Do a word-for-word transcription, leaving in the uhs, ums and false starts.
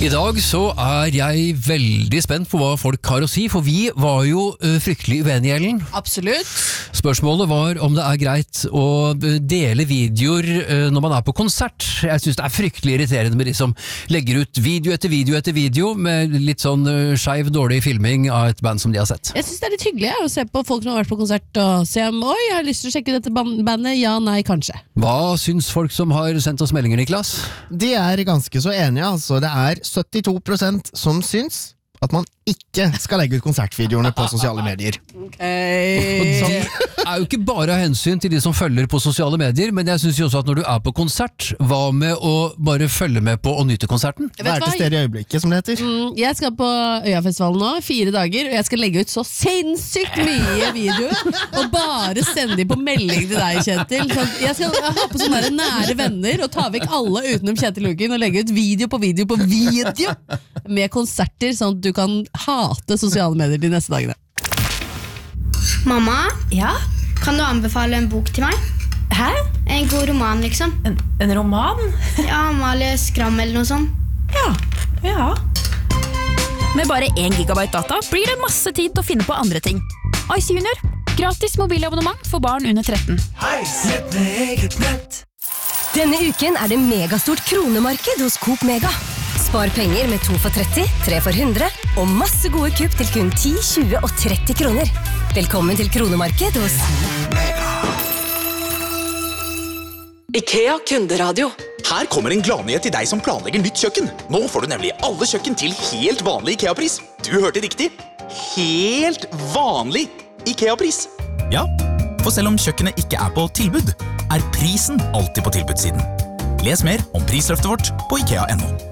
I dag så er jeg veldig spent på hva folk har å si, for vi var jo uh, fryktelig uenige, Ellen. Absolutt. Spørsmålet var om det er greit å dele videoer uh, når man er på konsert. Jeg synes det er fryktelig irriterende med de som legger ut video etter video etter video med litt sånn uh, skeiv, dårlig filming av et band som de har sett. Jeg synes det er litt hyggelig å se på folk som har vært på konsert og se om, oi, jeg har lyst til å sjekke dette bandet, ja, nei, kanskje. Hva synes folk som har sendt oss meldinger, Niklas? De er ganske så enige, altså. Det er syttito prosent som syns at man ikke skal legge ut konsertvideoene på sosiale medier. Okay. Og det er jo ikke bare av hensyn til de som følger på sosiale medier, men jeg synes jo også at når du er på konsert, hva med å bare følge med på og nyte konserten? Vær til stede i øyeblikket, som det heter. Mm, jeg skal på Øyafestivalen nå, fire dager, og jeg skal legge ut så sinnssykt mye videoer, og bare sende de på melding til deg, Kjetil. Så jeg skal ha på sånne der nære venner, og ta vekk alle utenom Kjetil Luken, og legge ut video på video på video, med konserter, sånn at du kan hate sosiale medier de neste dagene. Mamma, Ja? kan du anbefale en bok til meg? Hæ? En god roman, liksom. En, en roman? Ja, Amalie Skram eller noe sånt. Ja, ja. Med bare én gigabyte data blir det masse tid til å finne på andre ting. Ice Junior. Gratis mobilabonnement for barn under tretten. Nett med eget nett. Denne uken er det megastort kronemarked hos Coop Mega. Spar penger med to for tretti, tre for hundre, og masse gode kupp til kun ti, tjue og tretti kroner. Velkommen til kronemarked hos IKEA kunderadio. Her kommer en gladnyhet til deg som planlegger nytt kjøkken. Nå får du nemlig alle kjøkken til helt vanlig IKEA-pris. Du hørte riktig. Helt vanlig IKEA-pris. Ja, for selv om kjøkkenet ikke er på tilbud, er prisen alltid på tilbudssiden. Les mer om prisløftet vårt på IKEA punktum no.